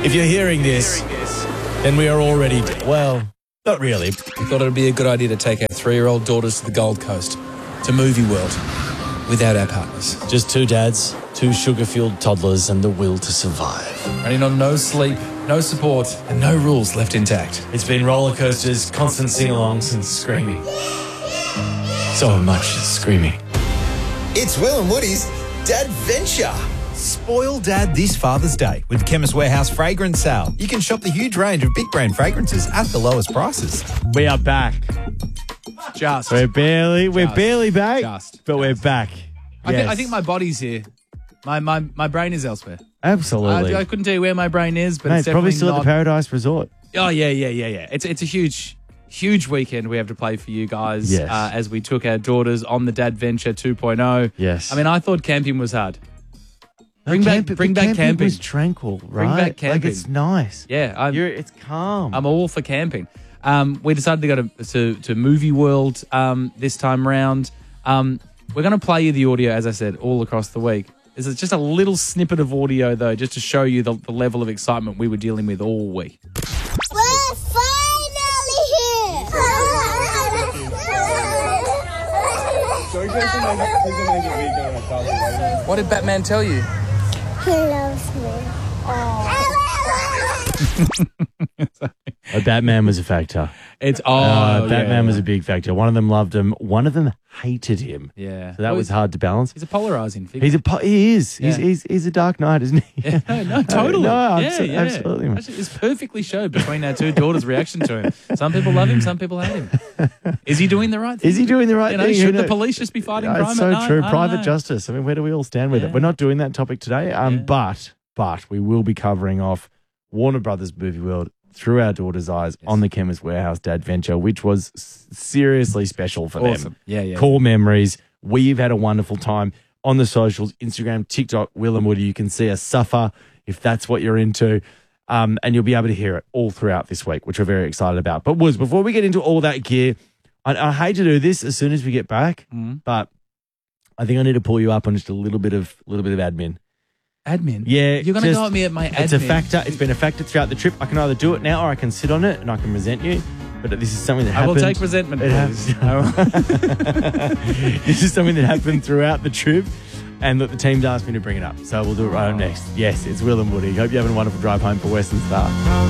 If you're hearing this, then we are already dead. Well, not really. We thought it would be a good idea to take our 3-year-old daughters to the Gold Coast, to Movie World, without our partners. Just two dads, two sugar-fueled toddlers, and the will to survive. Running on no sleep, no support, and no rules left intact. It's been roller coasters, constant sing-alongs, and screaming. So much screaming. It's Will and Woody's Dadventure. Spoil Dad this Father's Day with Chemist Warehouse Fragrance Sale. You can shop the huge range of big brand fragrances at the lowest prices. We are back. We're barely back, but we're back. I think my body's here. My brain is elsewhere. Absolutely. I couldn't tell you where my brain is, but Mate, it's probably definitely still not. at the Paradise Resort. Oh, yeah. It's a huge weekend we have to play for you guys. Yes. As we took our daughters on the Dadventure 2.0. Yes. I mean, I thought camping was hard. Bring back camping. Was tranquil, right? Bring back camping. Like, it's nice. Yeah. It's calm. I'm all for camping. We decided to go to Movie World this time round. We're going to play you the audio, as I said, all across the week. This is just a little snippet of audio, though, just to show you the level of excitement we were dealing with all week. We're finally here! What did Batman tell you? He loves me. Batman was a factor. Batman was a big factor. One of them loved him. One of them hated him. Yeah. So that was hard to balance. He's a polarizing figure. He is. Yeah. He's a dark knight, isn't he? Yeah, no, totally. No, yeah. absolutely. Man. Actually, it's perfectly showed between our two daughters' reaction to him. Some people love him, some people hate him. Is he doing the right thing? Is he doing the right thing? Should the police just be fighting crime? It's so true. I don't Private know. justice. I mean, where do we all stand with it? We're not doing that topic today. But we will be covering off Warner Brothers Movie World through our daughter's eyes on the Chemist Warehouse Dadventure, which was seriously special for them. Yeah. Core memories. We've had a wonderful time on the socials, Instagram, TikTok, Will and Woody. You can see us suffer if that's what you're into. And you'll be able to hear it all throughout this week, which we're very excited about. But Woz, before we get into all that gear, I hate to do this as soon as we get back, but I think I need to pull you up on just a little bit of admin. Admin? Yeah. You're going to go at me at my admin? It's a factor. It's been a factor throughout the trip. I can either do it now or I can sit on it and I can resent you. But this is something that happened. I will take resentment, please. This is something that happened throughout the trip. And look, the team's asked me to bring it up. So we'll do it right up next. Yes, it's Will and Woody. Hope you're having a wonderful drive home for Western Star.